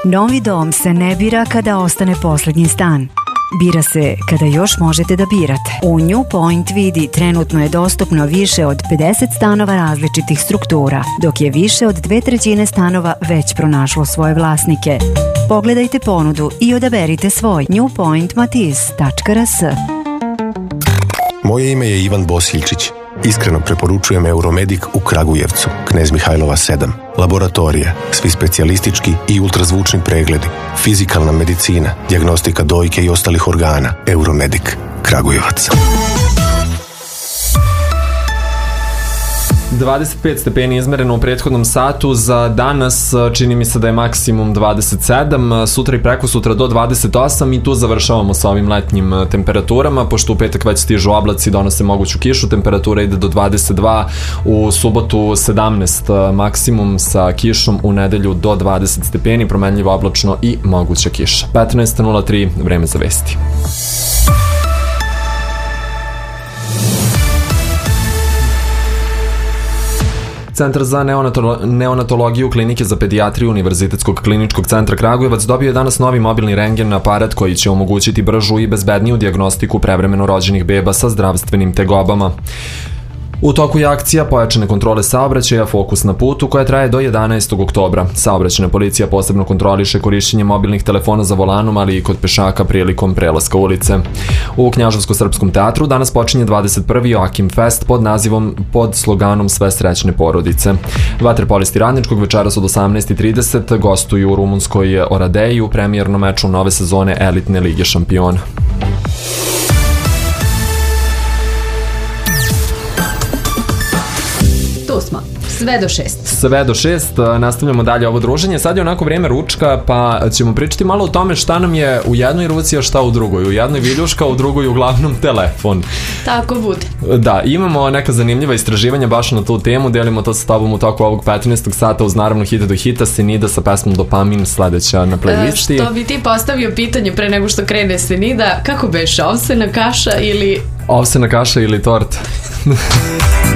Novi dom se ne bira kada ostane posljednji stan. Bira se kada još možete da birate. U New Point vidi trenutno je dostupno više od 50 stanova različitih struktura, dok je više od 2/3 stanova već pronašlo svoje vlasnike. Pogledajte ponudu i odaberite svoj. newpointmatiz.rs. Moje ime je Ivan Bosiljčić. Iskreno preporučujem Euromedik u Kragujevcu, Knez Mihajlova 7. Laboratorije, svi specijalistički i ultrazvučni pregledi, fizikalna medicina, dijagnostika dojke i ostalih organa. Euromedik, Kragujevac. 25 stepeni izmereno u prethodnom satu, za danas čini mi se da je maksimum 27, sutra i preko sutra do 28 i tu završavamo sa ovim letnjim temperaturama, pošto u petak već stižu oblaci, donose moguću kišu, temperatura ide do 22, u subotu 17 maksimum sa kišom, u nedelju do 20 stepeni, promenljivo oblačno i moguća kiša. 15:03, vreme za vesti. Centar za neonatologiju Klinike za pedijatriju Univerzitetskog kliničkog centra Kragujevac dobio je danas novi mobilni rendgen aparat koji će omogućiti bržu i bezbedniju dijagnostiku prevremeno rođenih beba sa zdravstvenim tegobama. U toku je akcija pojačane kontrole saobraćaja Fokus na putu koja traje do 11. oktobra. Saobraćajna policija posebno kontroliše korišćenje mobilnih telefona za volanom, ali i kod pešaka prilikom prelaska ulice. U Knjaževsko-srpskom teatru danas počinje 21. Joakim Fest pod sloganom Sve srećne porodice. Vaterpolisti Radničkog večeras od 18:30 gostuju u rumunskoj Oradeji u premijernom meču nove sezone elitne lige šampiona. Sve do 6. Sve do 6, nastavljamo dalje ovo druženje. Sad je onako vrijeme ručka, pa ćemo pričati malo o tome šta nam je u jednoj ruci, a šta u drugoj. U jednoj viljuška, u drugoj uglavnom telefon. Tako bude. Da, imamo neka zanimljiva istraživanja baš na tu temu, delimo to sa tobom u toku ovog 15. sata uz naravno hita do hita, Senida sa pesmom Dopamin sledeća na playlisti. Što bi ti postavio pitanje pre nego što krene Senida, kako beš, ovsena kaša ili... Ovsena kaša ili tort?